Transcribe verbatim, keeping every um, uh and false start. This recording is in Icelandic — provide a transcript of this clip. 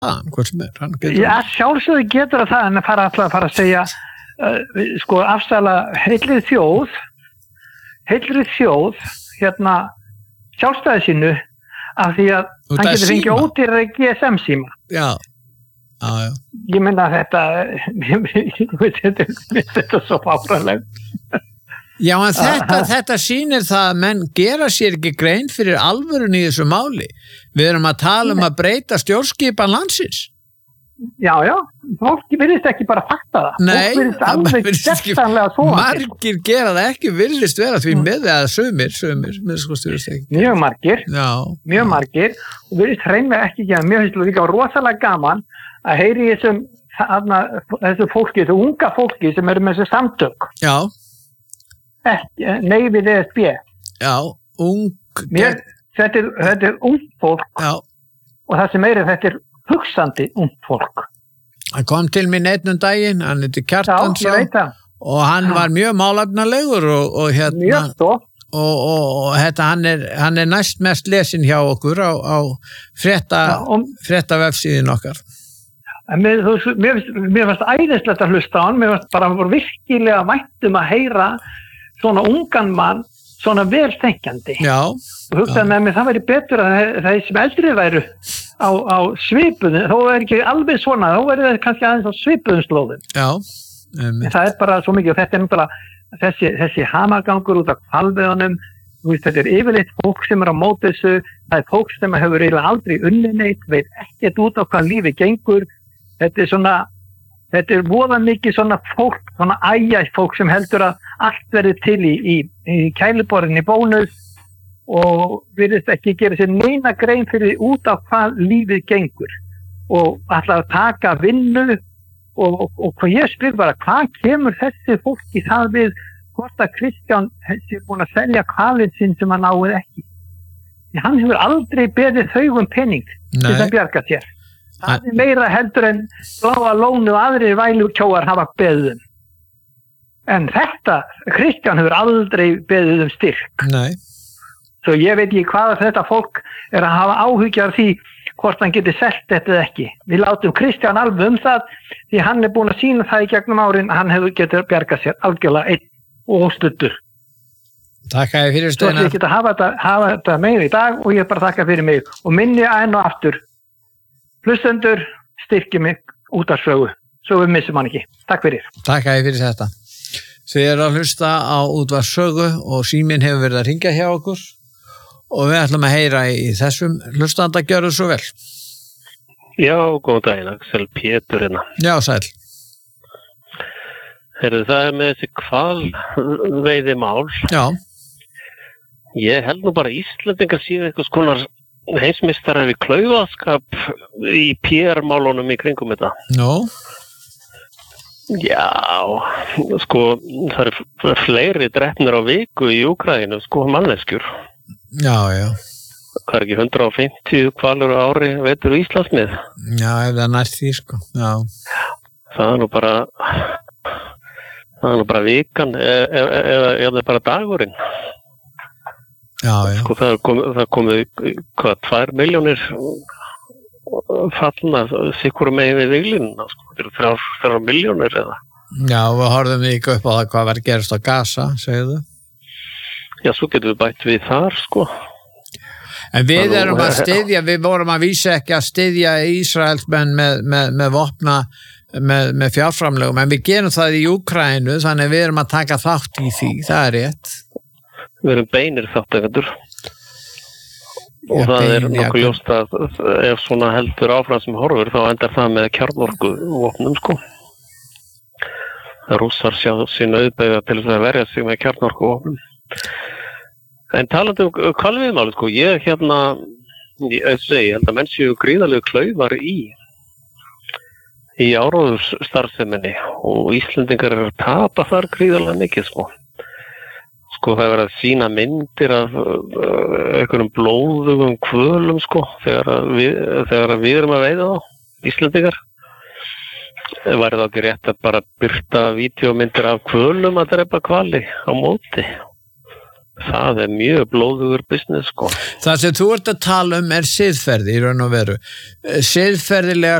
hvort sem er hann getur Já, sjálfsögðu getur það en að fara alltaf að fara að segja uh, sko afstæla heilrið þjóð heilrið þjóð hérna sjálfstæði sínu af því að Út hann af getur fengið síma. ódýrari G S M síma Já, já, já ég meina þetta þetta þetta er svo fáranlegt Já, en þetta, þetta sýnir það að menn gera sér ekki grein fyrir alvörun í þessu máli. Við erum að tala um að breyta stjórnskipan landsins. Já, já, fólk virðist ekki bara fatta það. Nei, fólk virðist það alveg virðist ekki- sérstanlega svo. Margir gera það ekki, virðist vera því með það sumir, sumir, með sko stjórnst ekki. Mjög margir, Já, mjög margir og virðist hreinlega ekki gera. Mér finnst líka rosalega gaman að heyri í þessum þarna, þessu fólki, þessu unga fólki sem eru með þessu samtök. já, Ekki, nei við E S B. já, ung, Mér, þetta, er, þetta er ung fólk já, og það sem er þetta er hugsandi ung fólk. hann kom til mín einn um daginn, hann heitir Já, Kjartan ég veit það. og hann var mjög málefnalegur og, og hérna, Mjög svo. og, og, og þetta, hann er, hann er næst mest lesin hjá okkur á, á frétta, Já, og- frétta vefsíðin okkar. En mér, þú, mér, finnst- mér fannst æðislegt að hlusta á hann, mér fannst bara bara virkilega væntum að heyra svona ungan mann, svona velþenkjandi. Já, Og hugsaði með mér, það væri betur að þe- þeir sem eldri væru á, á svipuðum, þó er ekki alveg svona, þó væri það kannski aðeins á svipuðum slóðum. já, um, En það er bara svo mikið, og þetta er náttúrulega þessi, þessi hamagangur út af hvalveiðunum, þú veist, þetta er yfirleitt fólk sem er á móti þessu, það er fólk sem hefur eiginlega aldrei unnið neitt, veit ekkert út á hvað lífi gengur, þetta er svona, þetta er voða mikið svona fólk, svona æja fólk sem heldur að allt verði til í, í, í kæliborðinni bónus og virðist ekki gera sér neina grein fyrir út á hvað lífið gengur og ætla að taka vinnu og, og, og hvað ég spyr bara, hvað kemur þessi fólki það við hvort að Kristján sé búin að selja hvalinn sinn sem hann áið ekki. Því hann hefur aldrei beðið þau um pening til Nei. að bjarga sér. Það er meira heldur en Bláa lónu og aðrir vælukjóar hafa beðið um. En þetta, Kristján hefur aldrei beðið um styrk. nei, Svo ég veit ekki hvað þetta fólk er að hafa áhyggjur því hvort hann getur selt þetta eða ekki. Við látum Kristján alveg um það því hann er búin að sína það í gegnum árin að hann hefur getur bjargað sér algjörlega einn og óstuddur. takk að ég fyrir Svo Steinar. ég geta hafa þetta, hafa þetta meira í dag og ég bara þakka fyrir mig og minni enn og aftur. Hlustendur styrki mig út af sögu, svo við missum hann ekki. Takk fyrir. Takk að ég fyrir þetta. Þið eru að hlusta á útvarpssögu og síminn hefur verið að ringja hjá okkur og við ætlum að heyra í þessum hlustanda, gjörðu svo vel. Já, góðan daginn, Axel Pétur hérna. Já, sæl. Heyrðu, það er með þessi hvalveiðimál. Já, Ég held nú bara að Íslendingar séu eitthvað skonar heimsmeistarar við klaufaskap í P R-málunum í kringum þetta. nú, Já, sko, það eru fleiri drepnir á viku í Úkraínu, sko, manneskjur. já, já. Það er ekki hundrað og fimmtíu hvalur á ári veitur Íslandsmið. Já, ef það nært því, sko. Já, Það er nú bara, það er nú bara vikan eða e, e, e, e, bara dagurinn. já, já. Sko, það er komið, það er komið hvað, tvær miljónir fallna sikkur megin við viglínuna, sko. Það eru þrjár, þrjár miljónir eða. Já, við horfum líka upp á það hvað var að gerast á Gaza, segðu þau. Já, svo getum við bætt við þar, sko. En við Það er erum nú- að styðja, við vorum að vísa ekki að styðja Ísraelsmenn með, með, með vopna, með, með fjárframlegum, en við gerum það í Úkraínu, þannig að við erum að taka þátt í því, það er rétt. Við erum beinir þáttakendur. Og Já, það er bein, já, nokkuð ljóst að ef svona heldur áfram sem horfur, þá endar það með kjarnorku vopnum, sko. Rússar sjá sín auðbeiga til þess að verja sig með kjarnorku vopnum. En talandi um hvalveiðimálið, sko, ég hérna, ég segi, ég held að menn séu gríðarlegu klaufar í í áróðursstarfseminni og Íslendingar eru að tapa þar gríðarlega mikið, sko. Sko, það er verið að sýna myndir af uh, einhverjum blóðugum hvölum, sko, þegar að við, þegar að við erum að veiða þá, Íslendingar. Væri það ekki rétt að bara birta vídeómyndir af hvölum að drepa hvali á móti? það er mjög blóðugur business sko. Það sem þú ert að tala um er siðferði í raun og veru. Siðferðilega